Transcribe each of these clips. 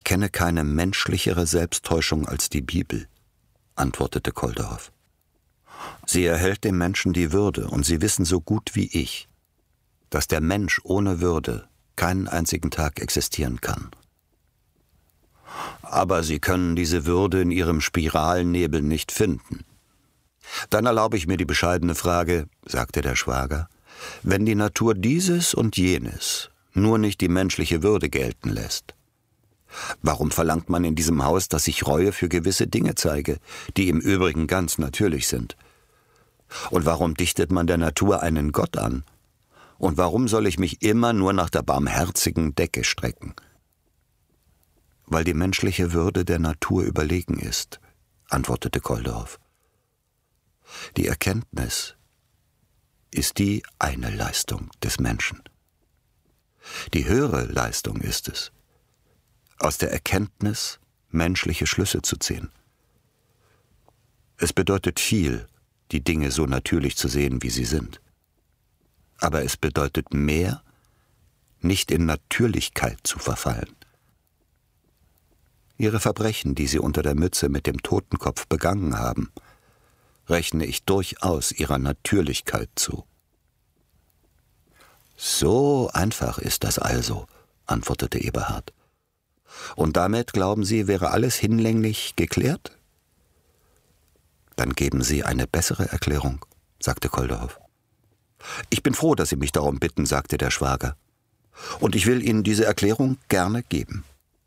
kenne keine menschlichere Selbsttäuschung als die Bibel, antwortete Koldehoff. Sie erhält dem Menschen die Würde, und Sie wissen so gut wie ich, dass der Mensch ohne Würde keinen einzigen Tag existieren kann. Aber Sie können diese Würde in Ihrem Spiralnebel nicht finden. Dann erlaube ich mir die bescheidene Frage, sagte der Schwager, wenn die Natur dieses und jenes nur nicht die menschliche Würde gelten lässt, warum verlangt man in diesem Haus, dass ich Reue für gewisse Dinge zeige, die im Übrigen ganz natürlich sind? Und warum dichtet man der Natur einen Gott an? Und warum soll ich mich immer nur nach der barmherzigen Decke strecken? Weil die menschliche Würde der Natur überlegen ist, antwortete Koldehoff. Die Erkenntnis ist die eine Leistung des Menschen. Die höhere Leistung ist es, aus der Erkenntnis menschliche Schlüsse zu ziehen. Es bedeutet viel, die Dinge so natürlich zu sehen, wie sie sind. Aber es bedeutet mehr, nicht in Natürlichkeit zu verfallen. Ihre Verbrechen, die Sie unter der Mütze mit dem Totenkopf begangen haben, rechne ich durchaus Ihrer Natürlichkeit zu. »So einfach ist das also«, antwortete Eberhard. »Und damit, glauben Sie, wäre alles hinlänglich geklärt?« »Dann geben Sie eine bessere Erklärung«, sagte Koldehoff. »Ich bin froh, dass Sie mich darum bitten«, sagte der Schwager. »Und ich will Ihnen diese Erklärung gerne geben.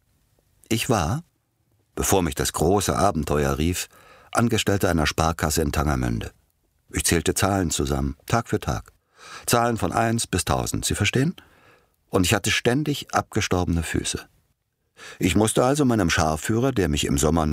Ich war, bevor mich das große Abenteuer rief, Angestellter einer Sparkasse in Tangermünde. Ich zählte Zahlen zusammen, Tag für Tag. Zahlen von 1 bis 1000, Sie verstehen? Und ich hatte ständig abgestorbene Füße. Ich musste also meinem Scharführer, der mich im Sommer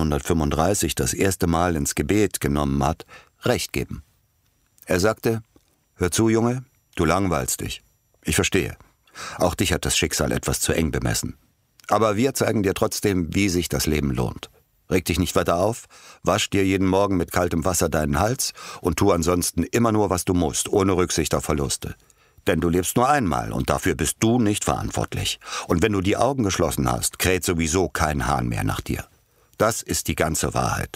1935 das erste Mal ins Gebet genommen hat, recht geben. Er sagte, »Hör zu, Junge, du langweilst dich. Ich verstehe. Auch dich hat das Schicksal etwas zu eng bemessen. Aber wir zeigen dir trotzdem, wie sich das Leben lohnt. Reg dich nicht weiter auf, wasch dir jeden Morgen mit kaltem Wasser deinen Hals und tu ansonsten immer nur, was du musst, ohne Rücksicht auf Verluste. Denn du lebst nur einmal und dafür bist du nicht verantwortlich. Und wenn du die Augen geschlossen hast, kräht sowieso kein Hahn mehr nach dir. Das ist die ganze Wahrheit.«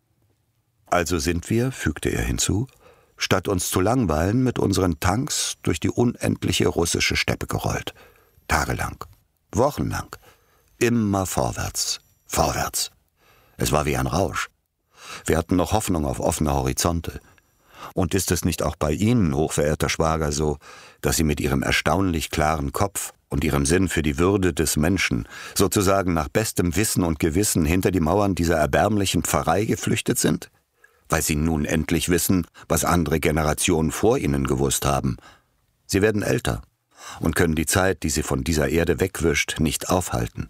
Also sind wir, fügte er hinzu, statt uns zu langweilen, mit unseren Tanks durch die unendliche russische Steppe gerollt. Tagelang, wochenlang, immer vorwärts, vorwärts. Es war wie ein Rausch. Wir hatten noch Hoffnung auf offene Horizonte. Und ist es nicht auch bei Ihnen, hochverehrter Schwager, so, dass Sie mit Ihrem erstaunlich klaren Kopf und Ihrem Sinn für die Würde des Menschen sozusagen nach bestem Wissen und Gewissen hinter die Mauern dieser erbärmlichen Pfarrei geflüchtet sind? Weil Sie nun endlich wissen, was andere Generationen vor Ihnen gewusst haben. Sie werden älter und können die Zeit, die Sie von dieser Erde wegwischt, nicht aufhalten.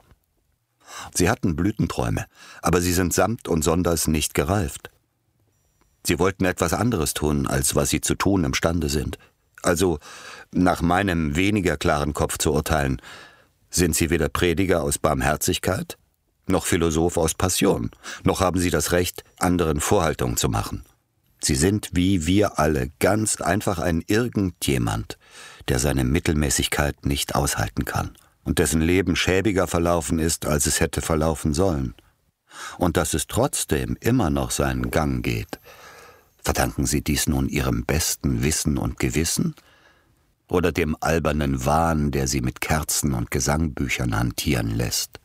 Sie hatten Blütenträume, aber sie sind samt und sonders nicht gereift. Sie wollten etwas anderes tun, als was sie zu tun imstande sind. Also, nach meinem weniger klaren Kopf zu urteilen, sind sie weder Prediger aus Barmherzigkeit, noch Philosoph aus Passion, noch haben sie das Recht, anderen Vorhaltungen zu machen. Sie sind, wie wir alle, ganz einfach ein Irgendjemand, der seine Mittelmäßigkeit nicht aushalten kann und dessen Leben schäbiger verlaufen ist, als es hätte verlaufen sollen. Und dass es trotzdem immer noch seinen Gang geht. Verdanken Sie dies nun Ihrem besten Wissen und Gewissen oder dem albernen Wahn, der Sie mit Kerzen und Gesangbüchern hantieren lässt?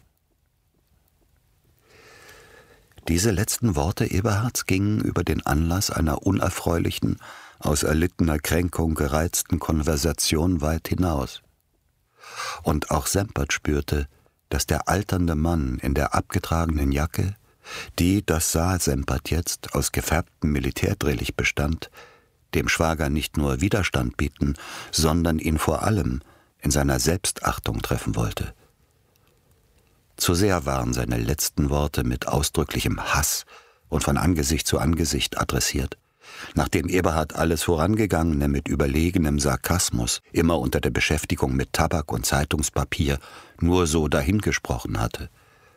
Diese letzten Worte Eberhards gingen über den Anlass einer unerfreulichen, aus erlittener Kränkung gereizten Konversation weit hinaus. Und auch Sempert spürte, dass der alternde Mann in der abgetragenen Jacke, die, das sah Sempert jetzt, aus gefärbtem Militärdrillich bestand, dem Schwager nicht nur Widerstand bieten, sondern ihn vor allem in seiner Selbstachtung treffen wollte. Zu sehr waren seine letzten Worte mit ausdrücklichem Hass und von Angesicht zu Angesicht adressiert, nachdem Eberhard alles Vorangegangene mit überlegenem Sarkasmus, immer unter der Beschäftigung mit Tabak und Zeitungspapier, nur so dahingesprochen hatte.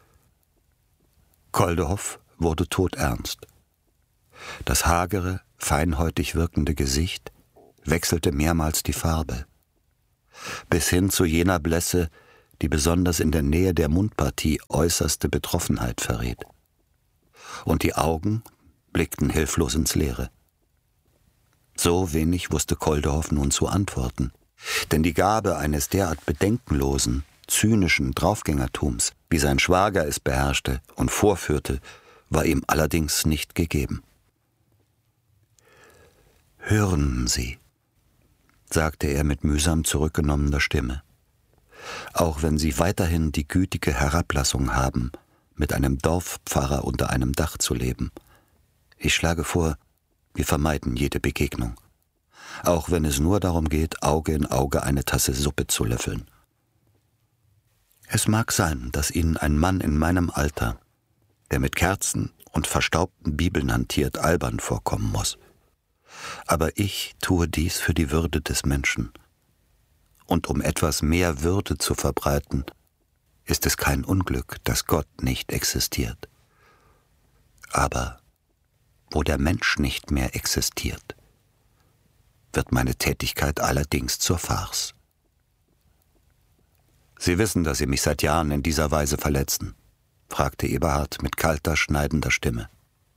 Koldehoff wurde todernst. Das hagere, feinhäutig wirkende Gesicht wechselte mehrmals die Farbe, bis hin zu jener Blässe, die besonders in der Nähe der Mundpartie äußerste Betroffenheit verriet. Und die Augen blickten hilflos ins Leere. So wenig wusste Koldehoff nun zu antworten, denn die Gabe eines derart bedenkenlosen, zynischen Draufgängertums, wie sein Schwager es beherrschte und vorführte, war ihm allerdings nicht gegeben. »Hören Sie«, sagte er mit mühsam zurückgenommener Stimme, »auch wenn Sie weiterhin die gütige Herablassung haben, mit einem Dorfpfarrer unter einem Dach zu leben. Ich schlage vor, wir vermeiden jede Begegnung, auch wenn es nur darum geht, Auge in Auge eine Tasse Suppe zu löffeln. Es mag sein, dass Ihnen ein Mann in meinem Alter, der mit Kerzen und verstaubten Bibeln hantiert, albern vorkommen muss. Aber ich tue dies für die Würde des Menschen. Und um etwas mehr Würde zu verbreiten, ist es kein Unglück, dass Gott nicht existiert. Aber wo der Mensch nicht mehr existiert, wird meine Tätigkeit allerdings zur Farce. »Sie wissen, dass Sie mich seit Jahren in dieser Weise verletzen?« fragte Eberhard mit kalter, schneidender Stimme.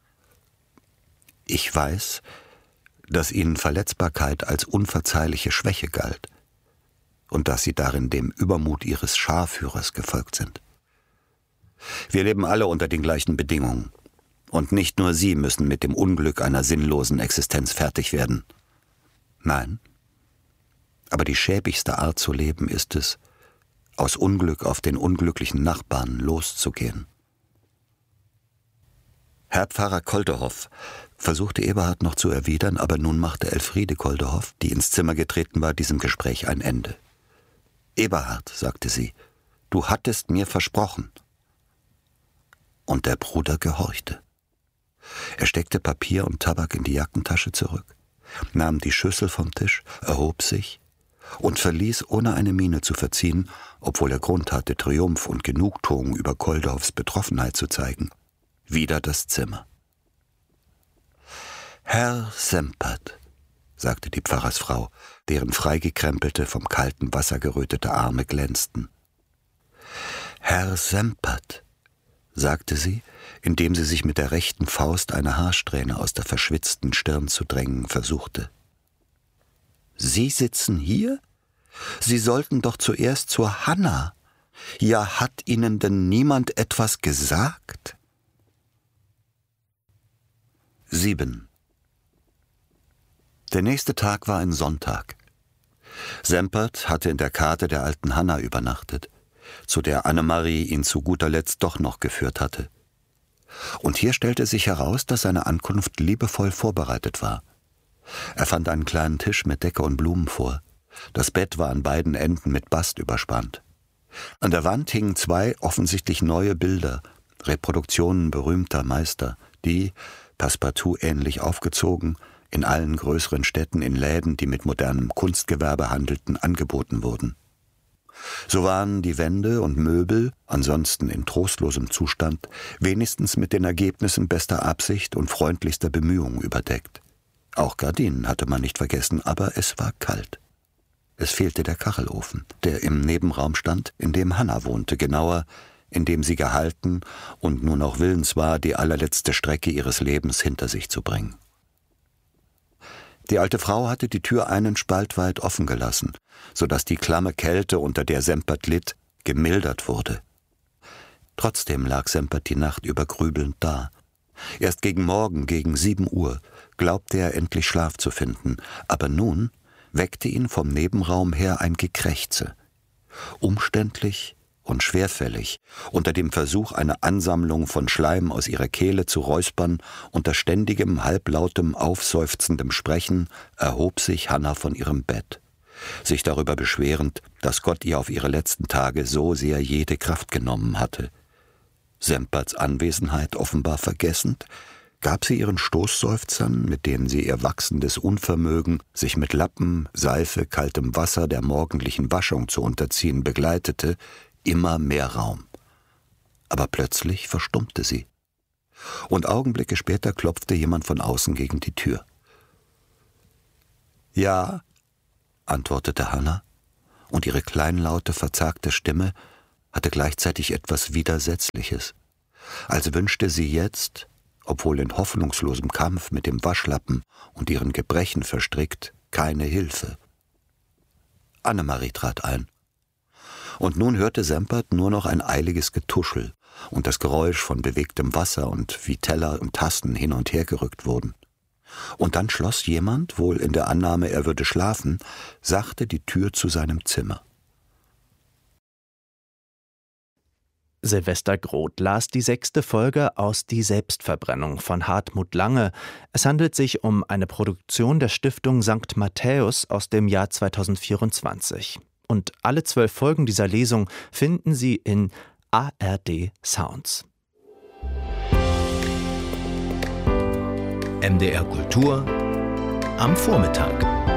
»Ich weiß, dass Ihnen Verletzbarkeit als unverzeihliche Schwäche galt und dass Sie darin dem Übermut Ihres Scharführers gefolgt sind. Wir leben alle unter den gleichen Bedingungen, und nicht nur Sie müssen mit dem Unglück einer sinnlosen Existenz fertig werden. Nein, aber die schäbigste Art zu leben ist es, aus Unglück auf den unglücklichen Nachbarn loszugehen.« »Herr Pfarrer Koldehoff«, versuchte Eberhard noch zu erwidern, aber nun machte Elfriede Koldehoff, die ins Zimmer getreten war, diesem Gespräch ein Ende. »Eberhard«, sagte sie, »du hattest mir versprochen.« Und der Bruder gehorchte. Er steckte Papier und Tabak in die Jackentasche zurück, nahm die Schüssel vom Tisch, erhob sich und verließ, ohne eine Miene zu verziehen, obwohl er Grund hatte, Triumph und Genugtuung über Koldehoffs Betroffenheit zu zeigen, wieder das Zimmer. »Herr Sempert«, sagte die Pfarrersfrau, deren freigekrempelte, vom kalten Wasser gerötete Arme glänzten. »Herr Sempert«, sagte sie, indem sie sich mit der rechten Faust eine Haarsträhne aus der verschwitzten Stirn zu drängen versuchte. »Sie sitzen hier? Sie sollten doch zuerst zur Hanna. Ja, hat Ihnen denn niemand etwas gesagt?« 7. Der nächste Tag war ein Sonntag. Sempert hatte in der Kate der alten Hanna übernachtet, zu der Annemarie ihn zu guter Letzt doch noch geführt hatte. Und hier stellte sich heraus, dass seine Ankunft liebevoll vorbereitet war. Er fand einen kleinen Tisch mit Decke und Blumen vor. Das Bett war an beiden Enden mit Bast überspannt. An der Wand hingen 2 offensichtlich neue Bilder, Reproduktionen berühmter Meister, die, Passepartout ähnlich aufgezogen, in allen größeren Städten in Läden, die mit modernem Kunstgewerbe handelten, angeboten wurden. So waren die Wände und Möbel, ansonsten in trostlosem Zustand, wenigstens mit den Ergebnissen bester Absicht und freundlichster Bemühung überdeckt. Auch Gardinen hatte man nicht vergessen, aber es war kalt. Es fehlte der Kachelofen, der im Nebenraum stand, in dem Hanna wohnte, genauer, in dem sie gehalten und nun auch willens war, die allerletzte Strecke ihres Lebens hinter sich zu bringen. Die alte Frau hatte die Tür einen Spalt weit offen gelassen, so dass die klamme Kälte, unter der Sempert litt, gemildert wurde. Trotzdem lag Sempert die Nacht über grübelnd da. Erst gegen Morgen, gegen 7 Uhr, glaubte er endlich Schlaf zu finden, aber nun weckte ihn vom Nebenraum her ein Gekrächze. Umständlich und schwerfällig, unter dem Versuch, eine Ansammlung von Schleim aus ihrer Kehle zu räuspern, unter ständigem, halblautem, aufseufzendem Sprechen, erhob sich Hanna von ihrem Bett, sich darüber beschwerend, dass Gott ihr auf ihre letzten Tage so sehr jede Kraft genommen hatte. Semperts Anwesenheit offenbar vergessend, gab sie ihren Stoßseufzern, mit denen sie ihr wachsendes Unvermögen, sich mit Lappen, Seife, kaltem Wasser der morgendlichen Waschung zu unterziehen begleitete, immer mehr Raum. Aber plötzlich verstummte sie. Und Augenblicke später klopfte jemand von außen gegen die Tür. »Ja«, antwortete Hanna und ihre kleinlaute, verzagte Stimme hatte gleichzeitig etwas Widersetzliches, als wünschte sie jetzt, obwohl in hoffnungslosem Kampf mit dem Waschlappen und ihren Gebrechen verstrickt, keine Hilfe. Annemarie trat ein. Und nun hörte Sempert nur noch ein eiliges Getuschel und das Geräusch von bewegtem Wasser und wie Teller und Tassen hin und her gerückt wurden. Und dann schloss jemand, wohl in der Annahme, er würde schlafen, sachte die Tür zu seinem Zimmer. Silvester Groth las die 6. Folge aus Die Selbstverbrennung von Hartmut Lange. Es handelt sich um eine Produktion der Stiftung St. Matthäus aus dem Jahr 2024. Und alle 12 Folgen dieser Lesung finden Sie in ARD Sounds. MDR Kultur am Vormittag.